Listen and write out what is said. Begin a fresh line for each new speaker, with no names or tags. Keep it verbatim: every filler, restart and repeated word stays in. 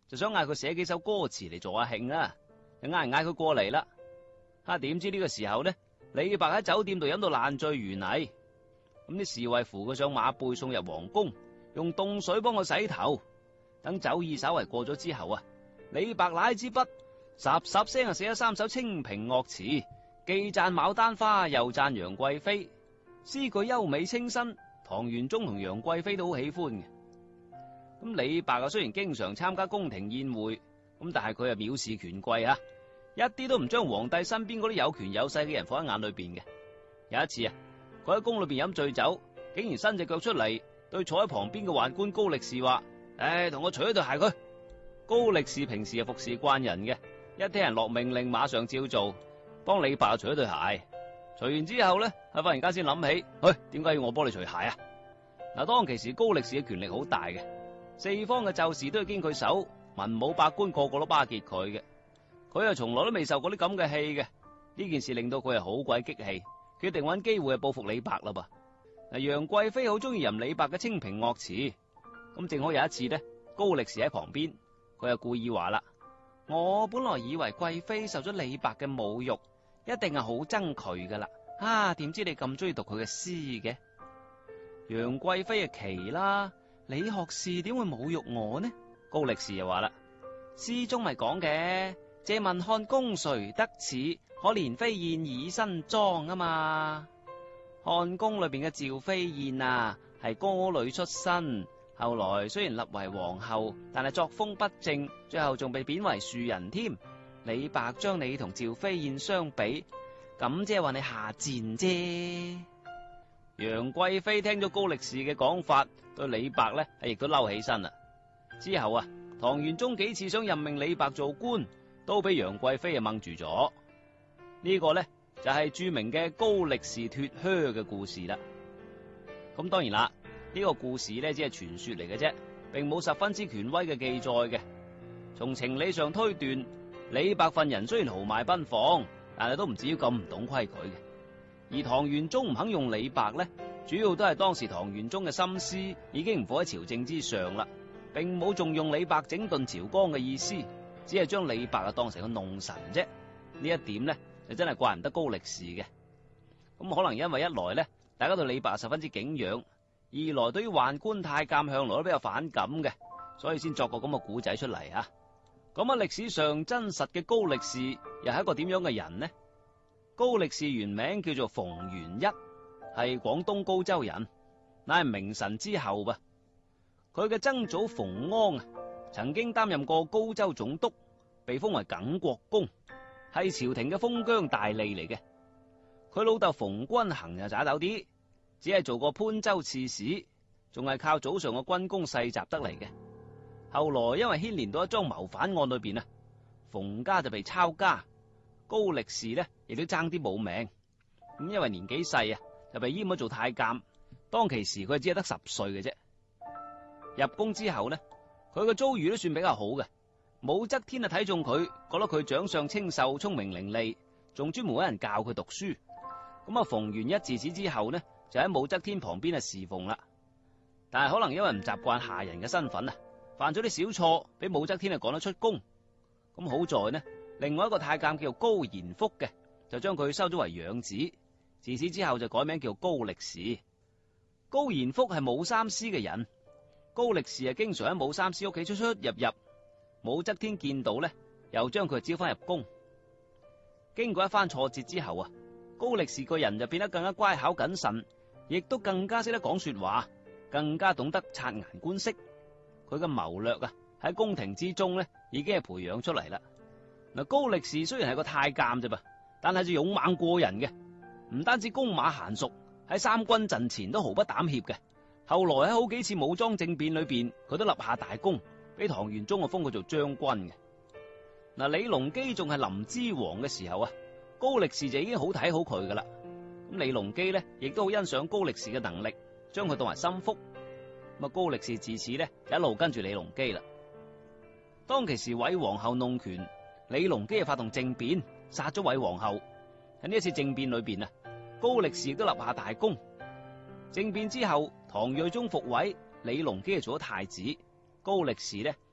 就想嗌佢寫幾首歌詞嚟助下興啊，就嗌人嗌佢過嚟啦。啊，點知呢個時候呢，李白喺酒店度飲到爛醉如泥，咁啲侍衛扶佢上馬背送入皇宮，用凍水幫佢洗頭。等酒意稍為過咗之後啊，李白拿支筆，霎霎聲啊寫咗三首清平樂詞，既讚牡丹花，又讚楊貴妃，詩句優美清新，唐玄宗同楊貴妃都好喜歡嘅。咁李白啊雖然經常參加宮廷宴會，咁但係佢係藐視權貴啊，一啲都唔將皇帝身邊嗰啲有權有勢嘅人放喺眼裏邊嘅。有一次啊，佢喺宮裏邊飲醉酒，竟然伸隻腳出嚟，對坐喺旁邊嘅宦官高力士話：唉，同我除咗對鞋佢。高力士平時係服侍慣人嘅，一聽人落命令，馬上照做，幫李白除咗對鞋。除完之後咧，係忽然間先諗起，喂，點解要我幫你除鞋啊？嗱，當其時高力士嘅權力好大嘅，四方嘅奏事都要經佢手，文武百官個個都巴結佢嘅。佢又從來都未受過啲咁嘅氣嘅，呢件事令到佢係好鬼激氣，決定揾機會去報復李白啦噃。嗱，楊貴妃好中意吟李白嘅清平樂詞，咁正好有一次呢，高力士喺旁邊，佢又故意話啦：我本來以為貴妃受咗李白嘅侮辱，一定係好憎佢噶啦，啊，點知你咁中意讀佢嘅詩嘅？楊貴妃啊奇啦，李學士點會侮辱我呢？高力士又話啦：詩中咪講嘅，借問漢宮誰得似？可憐飛燕以身裝啊嘛。漢宮裏邊嘅趙飛燕啊，係歌女出身，後來雖然立為皇后，但係作風不正，最後仲被貶為庶人添。李白將你同趙飛燕相比，咁即係話你下賤啫。楊貴妃聽咗高力士嘅講法，對李白呢係亦都嬲起身啦。之後啊，唐玄宗幾次想任命李白做官，都俾楊貴妃啊掹住咗。呢個呢就係著名嘅高力士脫靴嘅故事啦。咁當然啦，呢個故事呢只係傳說嚟嘅啫，並冇十分之權威嘅記載嘅。從情理上推斷，李白份人雖然豪邁奔放，但係都唔至於咁唔懂規矩嘅。而唐玄宗唔肯用李白呢，主要都係當時唐玄宗嘅心思已經唔放喺朝政之上啦，並冇重用李白整頓朝綱嘅意思，只係將李白啊當成個弄臣啫。呢一點呢就真係怪唔得高力士嘅。咁可能因為一來呢，大家對李白十分之敬仰，二來對於宦官太監向來都比較反感嘅，所以先作個咁嘅古仔出嚟啊。咁喺歷史上真實嘅高力士又係一個點樣嘅人呢？高力士原名叫做馮元一，係廣東高州人，乃係名臣之後吧。佢嘅曾祖馮安啊，曾經擔任過高州總督，被封為耿國公，係朝廷嘅封疆大吏嚟嘅。佢老豆馮君衡就渣斗啲，只係做過潘州刺史，仲係靠祖上嘅軍功世襲得嚟嘅。後來因為牽連到一樁謀反案裏邊啊，馮家就被抄家，高力士呢亦都爭啲冇命。咁因為年紀細啊，就被閹咗做太監。當其時佢只係得十歲嘅啫。入宮之後呢，佢嘅遭遇都算比較好嘅。武則天啊睇中佢，覺得佢長相清秀、聰明伶俐，仲專門揾人教佢讀書。咁啊，馮元一自此之後呢，就喺武則天旁邊啊侍奉啦。但係可能因為唔習慣下人嘅身份啊，犯咗啲小錯，俾武則天啊趕得出宮。咁好在呢，另外一個太監叫高賢福嘅，就將佢收咗為養子。自此之後就改名叫高力士。高賢福係武三思嘅人，高力士啊經常喺武三思屋企出出入入。武則天見到呢，又將佢招翻入宮。經過一番挫折之後啊，高力士個人就變得更加乖巧謹慎，亦都更加識得講說話，更加懂得察言觀色。佢嘅謀略啊喺宮廷之中呢已經係培養出嚟啦。嗱，高力士雖然係個太監啫噃，但係就勇猛過人嘅，唔單止弓馬嫻熟，喺三軍陣前都毫不膽怯嘅。後來喺好幾次武裝政變裏邊，佢都立下大功，俾唐玄宗啊封佢做將軍嘅。嗱，李隆基仲係臨淄王嘅時候啊，高力士就已經好睇好佢噶啦。咁李隆基呢亦都好欣賞高力士嘅能力，將佢當為心腹。咁啊，高力士自此呢就一路跟住李隆基啦。當其時韋皇后弄權，李隆基就發動政變，殺咗韋皇后。喺呢一次政變裏邊啊，高力士亦都立下大功。政變之後，唐睿宗復位，李隆基就做咗太子，高力士呢